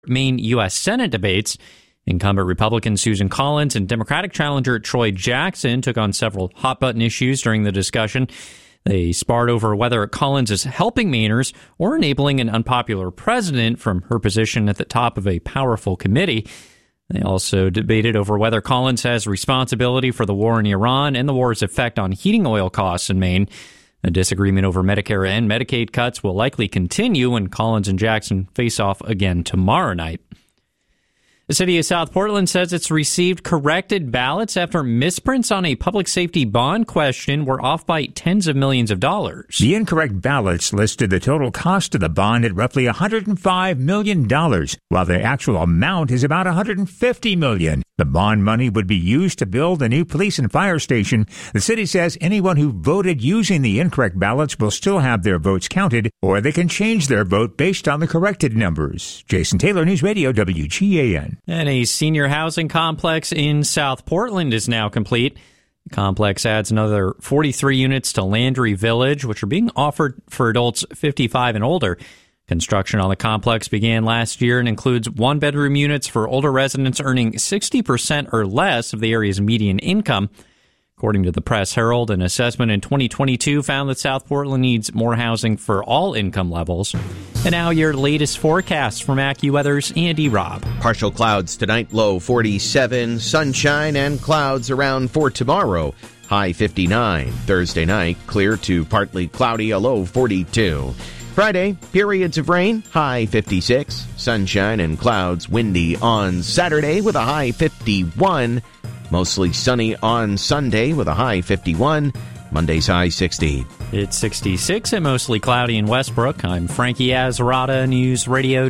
Maine U.S. Senate debates. Incumbent Republican Susan Collins and Democratic challenger Troy Jackson took on several hot-button issues during the discussion. They sparred over whether Collins is helping Mainers or enabling an unpopular president from her position at the top of a powerful committee. They also debated over whether Collins has responsibility for the war in Iran and the war's effect on heating oil costs in Maine. A disagreement over Medicare and Medicaid cuts will likely continue when Collins and Jackson face off again tomorrow night. The city of South Portland says it's received corrected ballots after misprints on a public safety bond question were off by tens of millions of dollars. The incorrect ballots listed the total cost of the bond at roughly $105 million, while the actual amount is about $150 million. The bond money would be used to build a new police and fire station. The city says anyone who voted using the incorrect ballots will still have their votes counted, or they can change their vote based on the corrected numbers. Jason Taylor, News Radio, WGAN. And a senior housing complex in South Portland is now complete. The complex adds another 43 units to Landry Village, which are being offered for adults 55 and older. Construction on the complex began last year and includes one-bedroom units for older residents earning 60% or less of the area's median income. According to the Press-Herald, an assessment in 2022 found that South Portland needs more housing for all income levels. And now your latest forecast from AccuWeather's Andy Robb. Partial clouds tonight, low 47, sunshine and clouds around for tomorrow, high 59. Thursday night, clear to partly cloudy, a low 42. Friday, periods of rain, high 56. Sunshine and clouds, windy on Saturday with a high 51. Mostly sunny on Sunday with a high 51. Monday's high 60. It's 66 and mostly cloudy in Westbrook. I'm Frankie Azarata, News Radio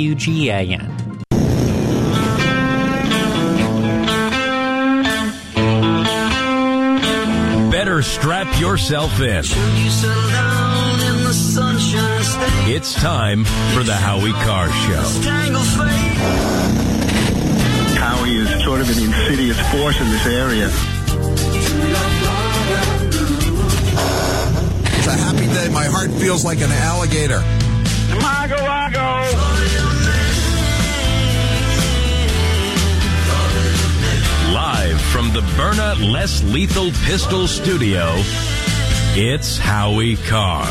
WGAN. Better strap yourself in. It's time for the Howie Carr Show. Howie is sort of an insidious force in this area. It's a happy day. My heart feels like an alligator. Mago. Live from the Byrna Less Lethal Pistol Studio, it's Howie Carr.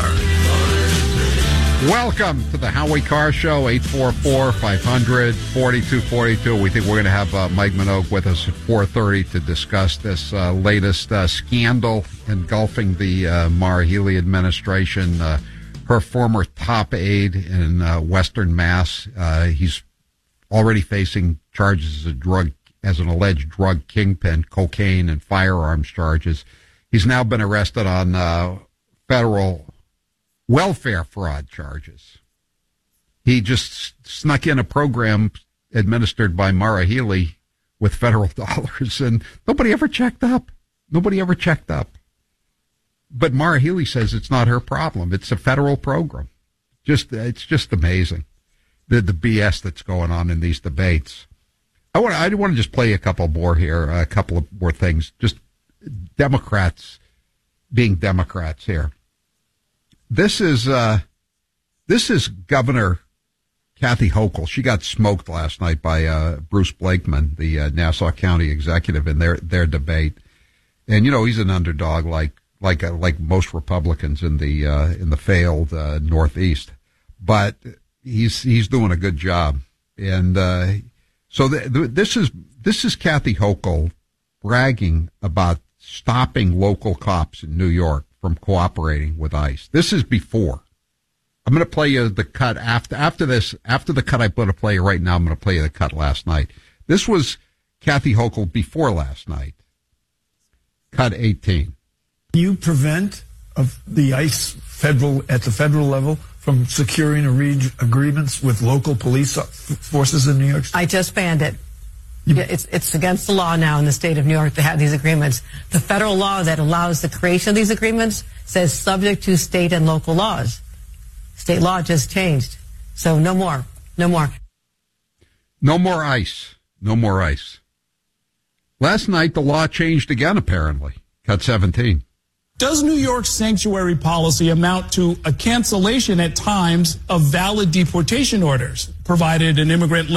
Welcome to the Howie Carr Show, 844-500-4242. We think we're going to have Mike Minogue with us at 4:30 to discuss this latest scandal engulfing the Maura Healey administration. Her former top aide in Western Mass, he's already facing charges as an alleged drug kingpin, cocaine and firearms charges. He's now been arrested on federal welfare fraud charges. He just snuck in a program administered by Maura Healey with federal dollars, and nobody ever checked up. But Maura Healey says it's not her problem. It's a federal program. It's just amazing, the BS that's going on in these debates. I want to just play a couple more here, a couple of more things. Just Democrats being Democrats here. This is Governor Kathy Hochul. She got smoked last night by Bruce Blakeman, the Nassau County executive, in their debate. And he's an underdog, like most Republicans in the failed Northeast. But he's doing a good job. And so this is Kathy Hochul bragging about stopping local cops in New York from cooperating with ICE. This is before. I'm going to play you the cut after this. After the cut I'm going to play you right now, I'm going to play you the cut last night. This was Kathy Hochul before last night. Cut 18. You prevent of the ICE at the federal level from securing agreements with local police forces in New York State? I just banned it. It's against the law now in the state of New York to have these agreements. The federal law that allows the creation of these agreements says subject to state and local laws. State law just changed. So no more. No more. No more ICE. No more ICE. Last night, the law changed again, apparently. Cut 17. Does New York's sanctuary policy amount to a cancellation at times of valid deportation orders, provided an immigrant